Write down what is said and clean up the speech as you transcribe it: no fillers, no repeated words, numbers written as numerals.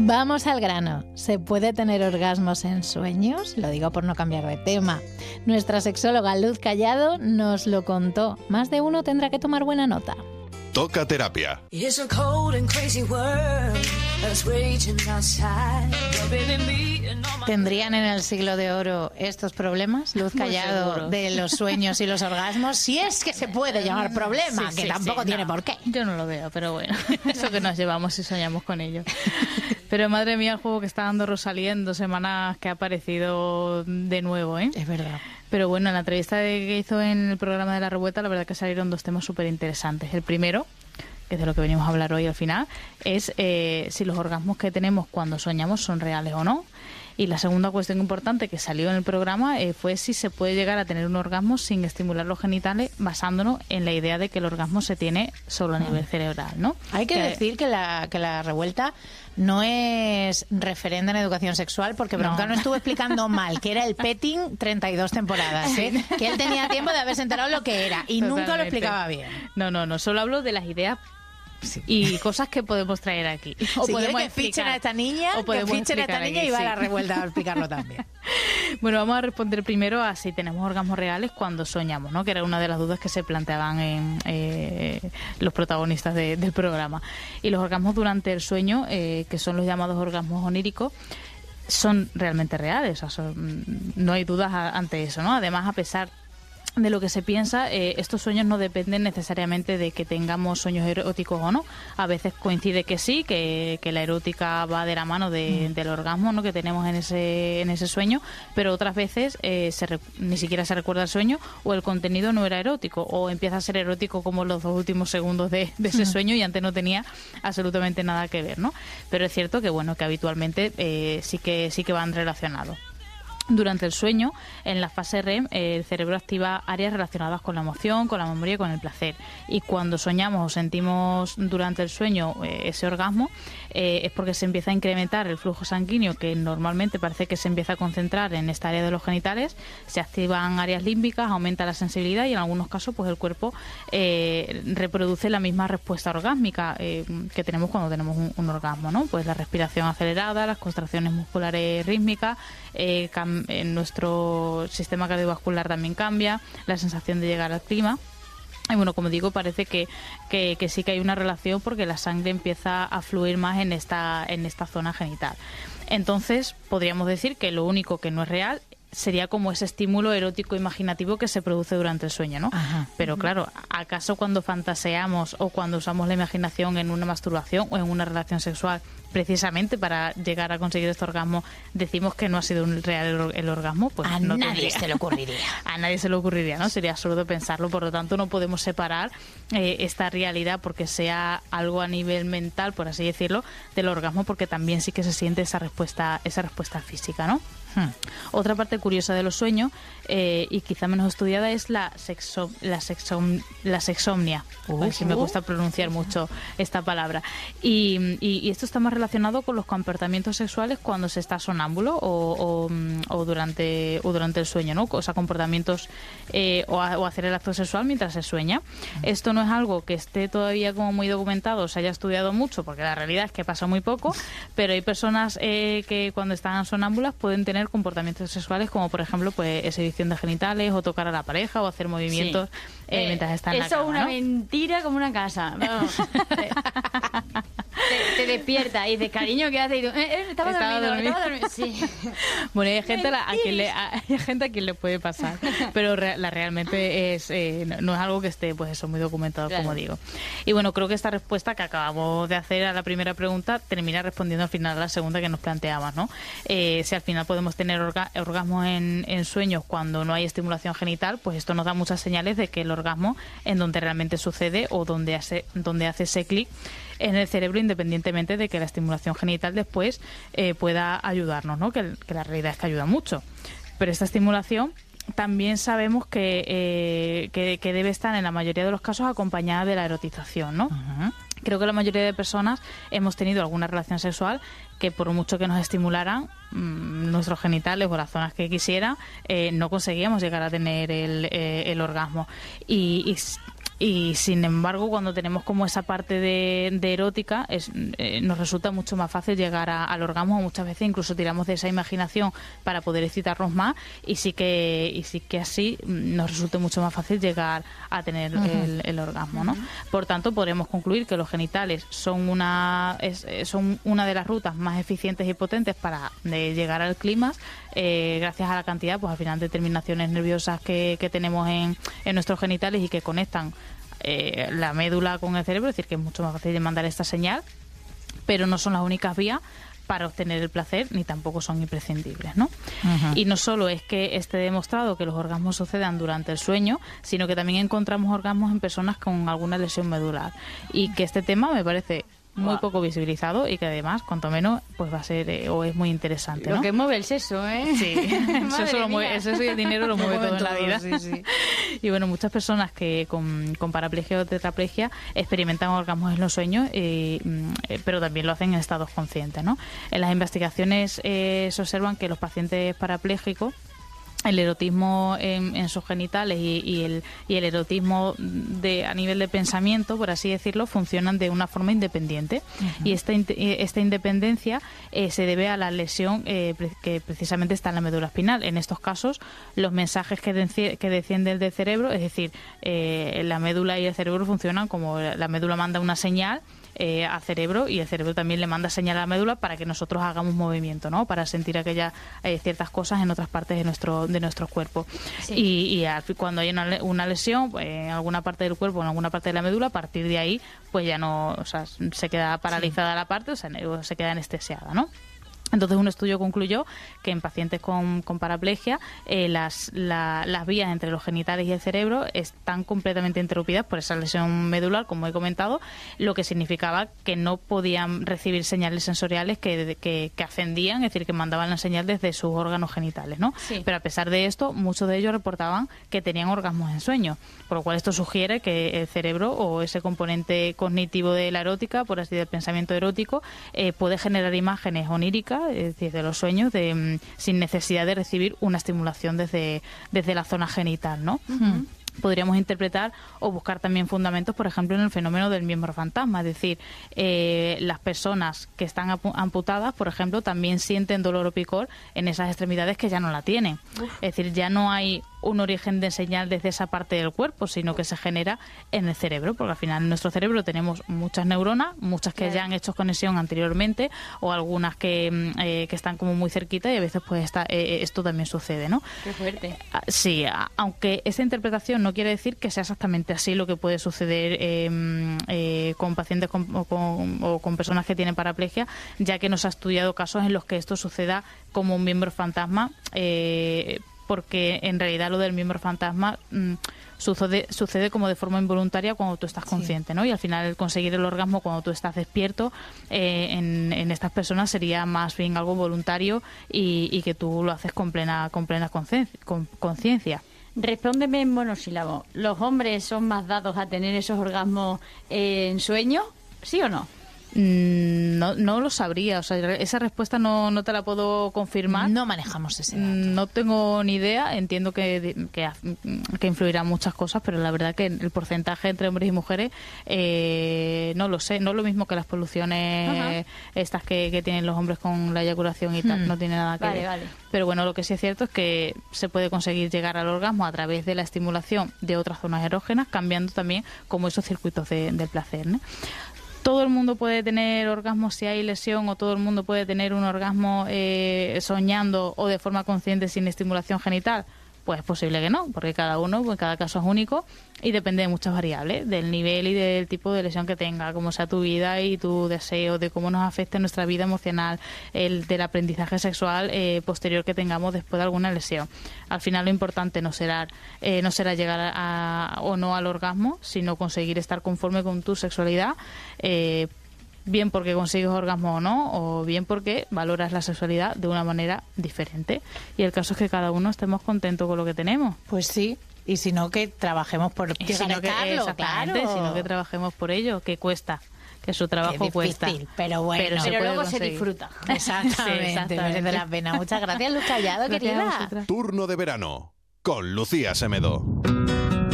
Vamos al grano. ¿Se puede tener orgasmos en sueños? Lo digo por no cambiar de tema. Nuestra sexóloga Luz Callado nos lo contó. Más de uno tendrá que tomar buena nota. Toca terapia. ¿Tendrían en el siglo de oro estos problemas, Luz Callado, de los sueños y los orgasmos? Si es que se puede llamar problema, que tampoco tiene por qué. Yo no lo veo, pero bueno, eso que nos llevamos y soñamos con ello. Pero madre mía, el juego que está dando Rosalía en 2 semanas que ha aparecido de nuevo, ¿eh? Es verdad. Pero bueno, en la entrevista que hizo en el programa de La Revuelta, la verdad que salieron 2 temas súper interesantes. El primero, que es de lo que venimos a hablar hoy al final, es si los orgasmos que tenemos cuando soñamos son reales o no. Y la segunda cuestión importante que salió en el programa fue si se puede llegar a tener un orgasmo sin estimular los genitales, basándonos en la idea de que el orgasmo se tiene solo a nivel cerebral, ¿no? Hay que decir que la Revuelta no es referente en educación sexual, porque Broncano estuvo explicando mal que era el petting 32 temporadas, ¿eh? Que él tenía tiempo de haberse enterado lo que era y Totalmente. nunca lo explicaba bien. No, solo hablo de las ideas y cosas que podemos traer aquí. O si podemos que fichen a esta niña, y va a La Revuelta a explicarlo también. Bueno, vamos a responder primero a si tenemos orgasmos reales cuando soñamos, ¿no? Que era una de las dudas que se planteaban en los protagonistas del programa. Y los orgasmos durante el sueño, que son los llamados orgasmos oníricos, son realmente reales. O sea, no hay dudas ante eso, ¿no? Además, a pesar de lo que se piensa, estos sueños no dependen necesariamente de que tengamos sueños eróticos o no. A veces coincide que sí, que la erótica va de la mano del orgasmo, ¿no?, que tenemos en ese sueño, pero otras veces ni siquiera se recuerda el sueño, o el contenido no era erótico, o empieza a ser erótico como los 2 últimos segundos de ese sueño y antes no tenía absolutamente nada que ver, ¿no? Pero es cierto que bueno, que habitualmente sí que van relacionados. Durante el sueño, en la fase REM, el cerebro activa áreas relacionadas con la emoción, con la memoria y con el placer. Y cuando soñamos o sentimos durante el sueño ese orgasmo, es porque se empieza a incrementar el flujo sanguíneo, que normalmente parece que se empieza a concentrar en esta área de los genitales, se activan áreas límbicas, aumenta la sensibilidad y en algunos casos pues el cuerpo reproduce la misma respuesta orgásmica que tenemos cuando tenemos un orgasmo, ¿no? Pues la respiración acelerada, las contracciones musculares rítmicas, en nuestro sistema cardiovascular también cambia, la sensación de llegar al clima. Y bueno, como digo, parece que sí que hay una relación, porque la sangre empieza a fluir más en esta zona genital. Entonces, podríamos decir que lo único que no es real sería como ese estímulo erótico imaginativo que se produce durante el sueño, ¿no? Ajá. Pero claro, ¿acaso cuando fantaseamos o cuando usamos la imaginación en una masturbación o en una relación sexual, precisamente para llegar a conseguir este orgasmo, decimos que no ha sido un real el orgasmo? Pues a no nadie se le ocurriría. A nadie se le ocurriría, ¿no? Sería absurdo pensarlo. Por lo tanto, no podemos separar esta realidad porque sea algo a nivel mental, por así decirlo, del orgasmo, porque también sí que se siente esa respuesta física, ¿no? Otra parte curiosa de los sueños, y quizá menos estudiada, es la sexomnia. Si me cuesta pronunciar mucho esta palabra. Y esto está más relacionado con los comportamientos sexuales cuando se está sonámbulo o durante el sueño, ¿no? O sea, comportamientos o hacer el acto sexual mientras se sueña. Esto no es algo que esté todavía como muy documentado, se haya estudiado mucho, porque la realidad es que pasa muy poco, pero hay personas que cuando están sonámbulas pueden tener comportamientos sexuales, como por ejemplo pues exhibición de genitales, o tocar a la pareja, o hacer movimientos mientras está en la cama, eso es una ¿no? mentira como una casa. Te despierta y dices, cariño, ¿qué haces? Y tú, estaba dormido. Sí. Bueno, hay gente a quien le puede pasar, pero realmente no es algo que esté, pues eso, muy documentado, claro, como digo. Y bueno, creo que esta respuesta que acabamos de hacer a la primera pregunta termina respondiendo al final a la segunda que nos planteabas, ¿no? Si al final podemos tener orgasmos en sueños cuando no hay estimulación genital, pues esto nos da muchas señales de que el orgasmo en donde realmente sucede, o donde hace ese clic en el cerebro, independientemente de que la estimulación genital después pueda ayudarnos, ¿no? Que la realidad es que ayuda mucho. Pero esta estimulación también sabemos que debe estar en la mayoría de los casos acompañada de la erotización, ¿no? Uh-huh. Creo que la mayoría de personas hemos tenido alguna relación sexual que, por mucho que nos estimularan nuestros genitales o las zonas que quisiera, no conseguíamos llegar a tener el orgasmo. Y Y sin embargo, cuando tenemos como esa parte de erótica, nos resulta mucho más fácil llegar al orgasmo. Muchas veces incluso tiramos de esa imaginación para poder excitarnos más, y sí que así nos resulta mucho más fácil llegar a tener el orgasmo, ¿no? Por tanto, podremos concluir que los genitales son una de las rutas más eficientes y potentes para llegar al clímax, gracias a la cantidad, pues al final, de terminaciones nerviosas que tenemos en nuestros genitales y que conectan la médula con el cerebro. Es decir, que es mucho más fácil de mandar esta señal, pero no son las únicas vías para obtener el placer, ni tampoco son imprescindibles, ¿no? Y no solo es que esté demostrado que los orgasmos sucedan durante el sueño, sino que también encontramos orgasmos en personas con alguna lesión medular, y que este tema me parece muy poco visibilizado, y que además, cuanto menos, pues va a ser o es muy interesante, ¿no? Lo que mueve el sexo, ¿eh? Sí, el sexo y el dinero lo mueve todo en la vida. Sí. Y bueno, muchas personas que con paraplegia o tetraplegia experimentan orgasmos en los sueños, pero también lo hacen en estados conscientes, ¿no? En las investigaciones se observan que los pacientes parapléjicos, el erotismo en sus genitales y el erotismo a nivel de pensamiento, por así decirlo, funcionan de una forma independiente. Y esta independencia se debe a la lesión que precisamente está en la médula espinal. En estos casos, los mensajes que descienden del cerebro, es decir, la médula y el cerebro funcionan como la médula manda una señal al cerebro, y el cerebro también le manda señal a la médula para que nosotros hagamos movimiento, ¿no? Para sentir ciertas cosas en otras partes de nuestro cuerpo. Sí. Y cuando hay una lesión, pues, en alguna parte del cuerpo, en alguna parte de la médula, a partir de ahí, pues ya no, o sea, se queda paralizada la parte, o sea, se queda anestesiada, ¿no? Entonces, un estudio concluyó que en pacientes con paraplegia las vías entre los genitales y el cerebro están completamente interrumpidas por esa lesión medular, como he comentado, lo que significaba que no podían recibir señales sensoriales que ascendían, es decir, que mandaban la señal desde sus órganos genitales, ¿no? Sí. Pero a pesar de esto, muchos de ellos reportaban que tenían orgasmos en sueño, por lo cual esto sugiere que el cerebro, o ese componente cognitivo de la erótica, por así decirlo, del pensamiento erótico, puede generar imágenes oníricas, es decir, de los sueños, sin necesidad de recibir una estimulación desde la zona genital, ¿no? Podríamos interpretar o buscar también fundamentos, por ejemplo, en el fenómeno del miembro fantasma, es decir, las personas que están amputadas, por ejemplo, también sienten dolor o picor en esas extremidades que ya no la tienen. Es decir, ya no hay un origen de señal desde esa parte del cuerpo, sino que se genera en el cerebro, porque al final en nuestro cerebro tenemos muchas neuronas, muchas que ya han hecho conexión anteriormente, o algunas que están como muy cerquita, y a veces pues esto también sucede, ¿no? Qué fuerte. Sí, aunque esta interpretación no quiere decir que sea exactamente así lo que puede suceder con pacientes o con personas que tienen paraplegia, ya que nos ha estudiado casos en los que esto suceda como un miembro fantasma, porque en realidad lo del miembro fantasma sucede como de forma involuntaria cuando tú estás consciente, ¿no? Y al final conseguir el orgasmo cuando tú estás despierto en estas personas sería más bien algo voluntario y que tú lo haces con plena conciencia. Respóndeme en monosílabo. ¿Los hombres son más dados a tener esos orgasmos en sueño? ¿Sí o no? No lo sabría, o sea, esa respuesta no te la puedo confirmar. No manejamos ese dato. No tengo ni idea, entiendo que influirán muchas cosas, pero la verdad que el porcentaje entre hombres y mujeres no lo sé, no es lo mismo que las poluciones estas que tienen los hombres con la eyaculación y tal, no tiene nada que ver. Vale. Pero bueno, lo que sí es cierto es que se puede conseguir llegar al orgasmo a través de la estimulación de otras zonas erógenas, cambiando también como esos circuitos del placer, ¿no? ¿Todo el mundo puede tener orgasmo si hay lesión, o todo el mundo puede tener un orgasmo soñando o de forma consciente sin estimulación genital? Pues es posible que no, porque cada caso es único y depende de muchas variables, del nivel y del tipo de lesión que tenga, cómo sea tu vida y tu deseo, de cómo nos afecte nuestra vida emocional, del aprendizaje sexual posterior que tengamos después de alguna lesión. Al final lo importante no será llegar o no al orgasmo, sino conseguir estar conforme con tu sexualidad, bien porque consigues orgasmo o no, o bien porque valoras la sexualidad de una manera diferente. Y el caso es que cada uno estemos contentos con lo que tenemos. Pues sí, y si no, que trabajemos por sino que trabajemos por ello, que cuesta, que su trabajo cuesta. Pero bueno, pero luego se disfruta. Exactamente, merece la pena. Muchas gracias, Luz Callado, querida. Turno de verano con Lucía Semedo.